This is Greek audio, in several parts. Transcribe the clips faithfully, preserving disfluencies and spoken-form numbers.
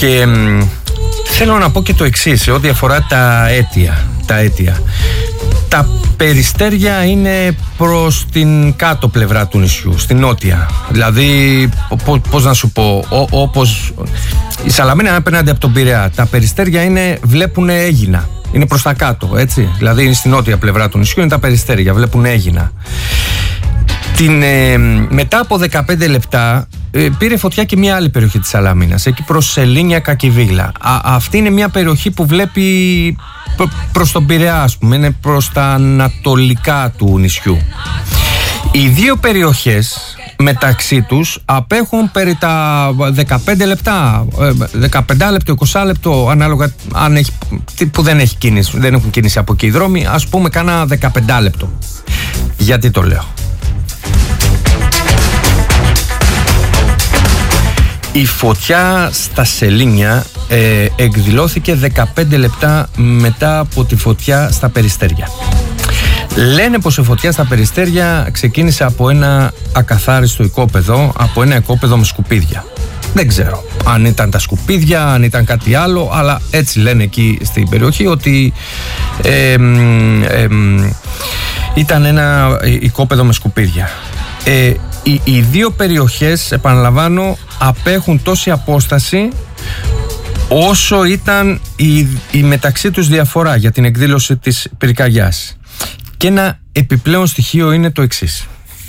Και μ, θέλω να πω και το εξής, σε ό,τι αφορά τα αίτια. Τα αίτια. Τα Περιστέρια είναι προς την κάτω πλευρά του νησιού, στην νότια. Δηλαδή, πώς να σου πω, ό, όπως η Σαλαμίνα είναι απέναντι από τον Πειραιά. Τα Περιστέρια είναι, βλέπουν Αίγινα. Είναι προς τα κάτω, έτσι. Δηλαδή, είναι στην νότια πλευρά του νησιού, είναι τα Περιστέρια, βλέπουν Αίγινα. Την, ε, μετά από δεκαπέντε λεπτά ε, πήρε φωτιά και μια άλλη περιοχή της Σαλαμίνας, εκεί προς Σελήνια, Κακιβίγλα. Α, αυτή είναι μια περιοχή που βλέπει προ, προς τον Πειραιά, ας πούμε, είναι προς τα ανατολικά του νησιού. Οι δύο περιοχές μεταξύ τους απέχουν περί τα δεκαπέντε λεπτά, δεκαπέντε λεπτό, είκοσι λεπτό, ανάλογα αν έχει, που δεν, έχει κίνηση, δεν έχουν κίνηση από εκεί οι δρόμοι, ας πούμε κάνα δεκαπέντε λεπτό. Γιατί το λέω? Η φωτιά στα Σελήνια ε, εκδηλώθηκε δεκαπέντε λεπτά μετά από τη φωτιά στα Περιστέρια. Λένε πως η φωτιά στα Περιστέρια ξεκίνησε από ένα ακαθάριστο οικόπεδο, από ένα οικόπεδο με σκουπίδια. Δεν ξέρω αν ήταν τα σκουπίδια, αν ήταν κάτι άλλο, αλλά έτσι λένε εκεί στην περιοχή, ότι ε, ε, ε, ήταν ένα οικόπεδο με σκουπίδια. Ε, οι, οι δύο περιοχές, επαναλαμβάνω, απέχουν τόση απόσταση όσο ήταν η, η μεταξύ τους διαφορά για την εκδήλωση της πυρκαγιάς. Και ένα επιπλέον στοιχείο είναι το εξής.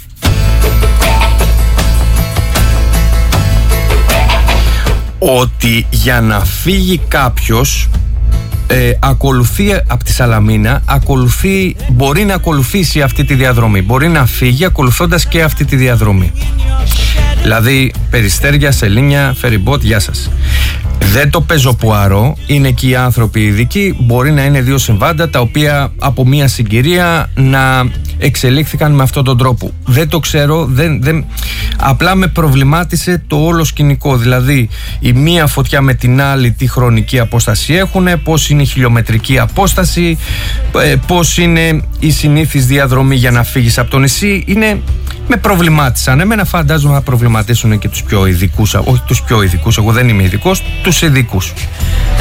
Ότι για να φύγει κάποιος ε, ακολουθεί από τη Σαλαμίνα, ακολουθεί, μπορεί να ακολουθήσει αυτή τη διαδρομή, μπορεί να φύγει ακολουθώντας και αυτή τη διαδρομή. Δηλαδή Περιστέρια, Σελήνια, Φεριμπότ, γεια σας. Δεν το παίζω πουαρό, είναι και οι άνθρωποι ειδικοί, μπορεί να είναι δύο συμβάντα τα οποία από μια συγκυρία να εξελίχθηκαν με αυτόν τον τρόπο. Δεν το ξέρω, δεν, δεν, απλά με προβλημάτισε το όλο σκηνικό, δηλαδή η μία φωτιά με την άλλη τι χρονική απόσταση έχουν, πώς είναι η χιλιομετρική απόσταση, πώς είναι η συνήθις διαδρομή για να φύγεις από το νησί, είναι... με προβλημάτισαν. Εμένα φαντάζομαι να προβληματίσουν και τους πιο ειδικούς, όχι τους πιο ειδικούς, εγώ δεν είμαι ειδικός, τους ειδικούς.